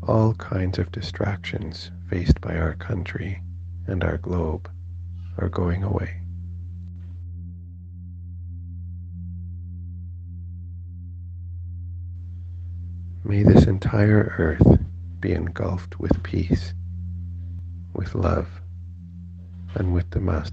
all kinds of distractions faced by our country and our globe are going away. May this entire earth be engulfed with peace, with love, and with the Master